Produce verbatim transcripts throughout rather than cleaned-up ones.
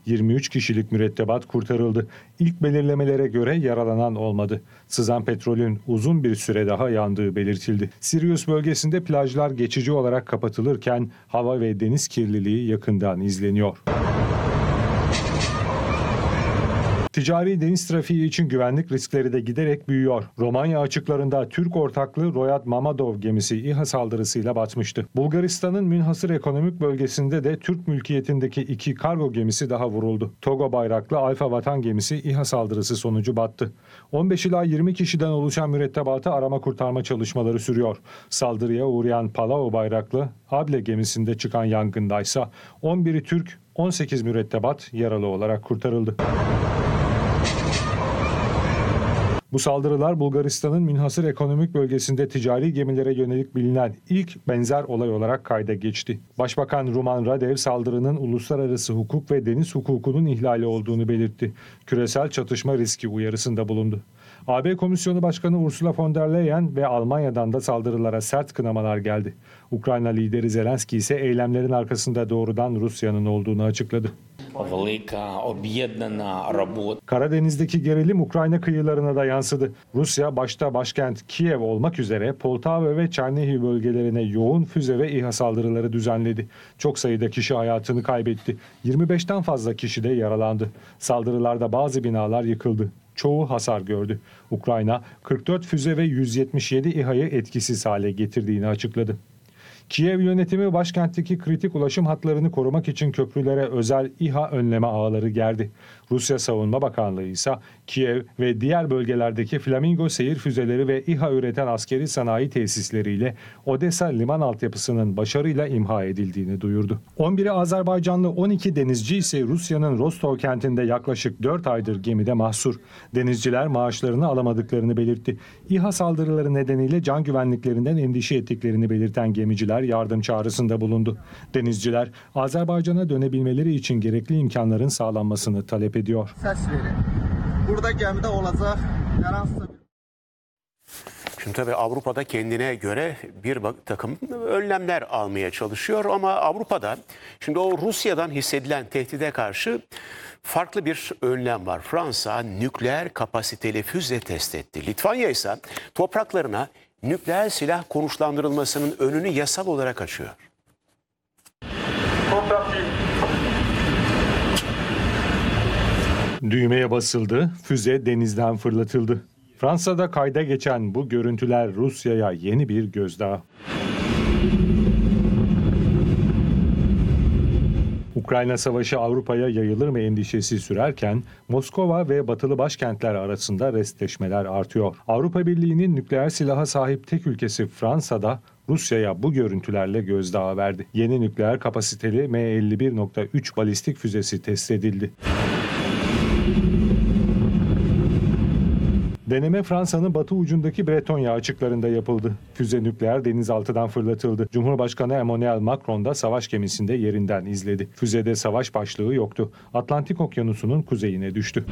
yirmi üç kişilik mürettebat kurtarıldı. İlk belirlemelere göre yaralanan olmadı. Sızan petrolün uzun bir süre daha yandığı belirtildi. Sirius bölgesinde plajlar geçici olarak kapatılırken hava ve deniz kirliliği yakından izleniyor. Ticari deniz trafiği için güvenlik riskleri de giderek büyüyor. Romanya açıklarında Türk ortaklığı Royal Mamadov gemisi İHA saldırısıyla batmıştı. Bulgaristan'ın münhasır ekonomik bölgesinde de Türk mülkiyetindeki iki kargo gemisi daha vuruldu. Togo bayraklı Alfa Vatan gemisi İHA saldırısı sonucu battı. on beş ila yirmi kişiden oluşan mürettebatı arama kurtarma çalışmaları sürüyor. Saldırıya uğrayan Palau bayraklı Able gemisinde çıkan yangındaysa on biri Türk, on sekiz mürettebat yaralı olarak kurtarıldı. Bu saldırılar Bulgaristan'ın münhasır ekonomik bölgesinde ticari gemilere yönelik bilinen ilk benzer olay olarak kayda geçti. Başbakan Ruman Radev saldırının uluslararası hukuk ve deniz hukukunun ihlali olduğunu belirtti. Küresel çatışma riski uyarısında bulundu. A B Komisyonu Başkanı Ursula von der Leyen ve Almanya'dan da saldırılara sert kınamalar geldi. Ukrayna lideri Zelenski ise eylemlerin arkasında doğrudan Rusya'nın olduğunu açıkladı. Karadeniz'deki gerilim Ukrayna kıyılarına da yansıdı. Rusya başta başkent Kiev olmak üzere Poltava ve Çernihiv bölgelerine yoğun füze ve İHA saldırıları düzenledi. Çok sayıda kişi hayatını kaybetti. yirmi beşten fazla kişi de yaralandı. Saldırılarda bazı binalar yıkıldı. Çoğu hasar gördü. Ukrayna kırk dört füze ve yüz yetmiş yedi İHA'yı etkisiz hale getirdiğini açıkladı. Kiev yönetimi başkentteki kritik ulaşım hatlarını korumak için köprülere özel İHA önleme ağları gerdi. Rusya Savunma Bakanlığı ise Kiev ve diğer bölgelerdeki Flamingo seyir füzeleri ve İHA üreten askeri sanayi tesisleriyle Odessa liman altyapısının başarıyla imha edildiğini duyurdu. on biri Azerbaycanlı on iki denizci ise Rusya'nın Rostov kentinde yaklaşık dört aydır gemide mahsur. Denizciler maaşlarını alamadıklarını belirtti. İHA saldırıları nedeniyle can güvenliklerinden endişe ettiklerini belirten gemiciler yardım çağrısında bulundu. Denizciler Azerbaycan'a dönebilmeleri için gerekli imkanların sağlanmasını talep ediyor. Ses verin. Burada gemide olacak herhangi bir... Şimdi tabii Avrupa'da kendine göre bir takım önlemler almaya çalışıyor ama Avrupa'da şimdi o Rusya'dan hissedilen tehdide karşı farklı bir önlem var. Fransa nükleer kapasiteli füze test etti. Litvanya ise topraklarına nükleer silah konuşlandırılmasının önünü yasal olarak açıyor. Düğmeye basıldı, füze denizden fırlatıldı. Fransa'da kayda geçen bu görüntüler Rusya'ya yeni bir gözdağı. Ukrayna Savaşı Avrupa'ya yayılır mı endişesi sürerken Moskova ve batılı başkentler arasında restleşmeler artıyor. Avrupa Birliği'nin nükleer silaha sahip tek ülkesi Fransa'da Rusya'ya bu görüntülerle gözdağı verdi. Yeni nükleer kapasiteli M elli bir nokta üç balistik füzesi test edildi. Deneme Fransa'nın batı ucundaki Bretonya açıklarında yapıldı. Füze nükleer denizaltıdan fırlatıldı. Cumhurbaşkanı Emmanuel Macron da savaş gemisinde yerinden izledi. Füzede savaş başlığı yoktu. Atlantik Okyanusu'nun kuzeyine düştü.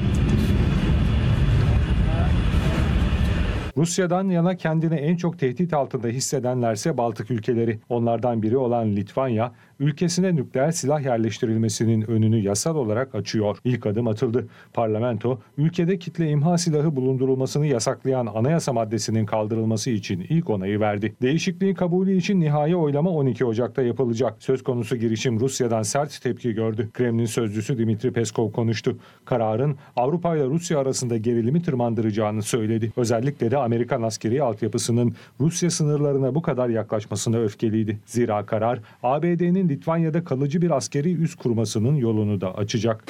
Rusya'dan yana kendini en çok tehdit altında hissedenlerse Baltık ülkeleri. Onlardan biri olan Litvanya, ülkesine nükleer silah yerleştirilmesinin önünü yasal olarak açıyor. İlk adım atıldı. Parlamento, ülkede kitle imha silahı bulundurulmasını yasaklayan anayasa maddesinin kaldırılması için ilk onayı verdi. Değişikliğin kabulü için nihai oylama on iki Ocak'ta yapılacak. Söz konusu girişim Rusya'dan sert tepki gördü. Kremlin sözcüsü Dmitri Peskov konuştu. Kararın Avrupa ile Rusya arasında gerilimi tırmandıracağını söyledi. Özellikle de Amerikan askeri altyapısının Rusya sınırlarına bu kadar yaklaşmasına öfkeliydi. Zira karar A B D'nin Litvanya'da kalıcı bir askeri üs kurmasının yolunu da açacak.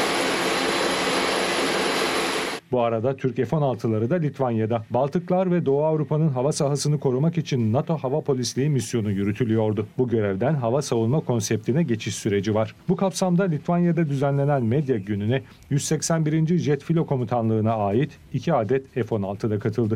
Bu arada Türk F on altıları da Litvanya'da. Baltıklar ve Doğu Avrupa'nın hava sahasını korumak için NATO Hava Polisliği misyonu yürütülüyordu. Bu görevden hava savunma konseptine geçiş süreci var. Bu kapsamda Litvanya'da düzenlenen medya gününe yüz seksen birinci Jet Filo Komutanlığı'na ait iki adet F on altı da katıldı.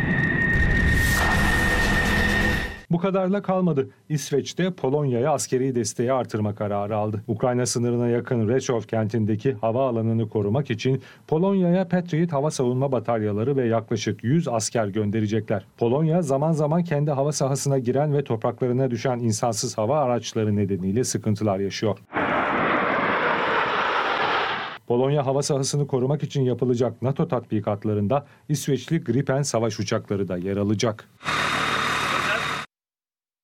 Bu kadarla kalmadı. İsveç'te Polonya'ya askeri desteği artırma kararı aldı. Ukrayna sınırına yakın Rzeszów kentindeki havaalanını korumak için Polonya'ya Patriot hava savunma bataryaları ve yaklaşık yüz asker gönderecekler. Polonya zaman zaman kendi hava sahasına giren ve topraklarına düşen insansız hava araçları nedeniyle sıkıntılar yaşıyor. Polonya hava sahasını korumak için yapılacak NATO tatbikatlarında İsveçli Gripen savaş uçakları da yer alacak.